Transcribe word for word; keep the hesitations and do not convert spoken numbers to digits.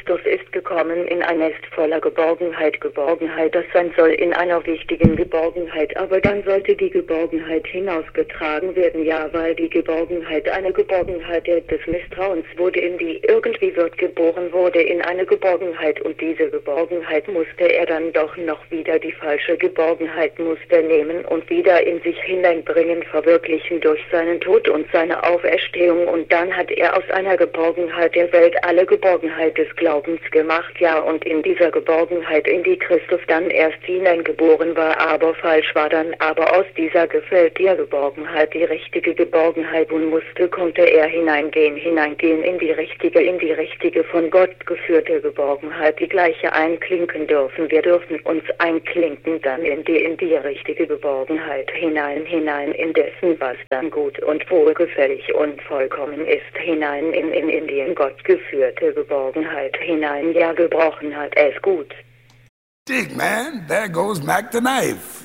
Christus ist gekommen in ein Nest voller Geborgenheit, Geborgenheit, das sein soll in einer wichtigen Geborgenheit, aber dann sollte die Geborgenheit hinausgetragen werden, ja, weil die Geborgenheit eine Geborgenheit des Misstrauens wurde, in die irgendwie wird geboren wurde in eine Geborgenheit, und diese Geborgenheit musste er dann doch noch wieder, die falsche Geborgenheit musste nehmen und wieder in sich hineinbringen, verwirklichen durch seinen Tod und seine Auferstehung, und dann hat er aus einer Geborgenheit der Welt alle Geborgenheit des Glaubens gemacht, ja, und in dieser Geborgenheit, in die Christus dann erst hineingeboren war, aber falsch war dann, aber aus dieser gefällt der Geborgenheit, die richtige Geborgenheit, und musste, konnte er hineingehen, hineingehen in die richtige, in die richtige von Gott geführte Geborgenheit, die gleiche einklinken dürfen, wir dürfen uns einklinken dann in die, in die richtige Geborgenheit hinein, hinein in dessen, was dann gut und wohlgefällig und vollkommen ist, hinein in, in, in die in Gott geführte Geborgenheit hinein, ja, gebrochen hat es gut. Dig, man, there goes Mac the knife.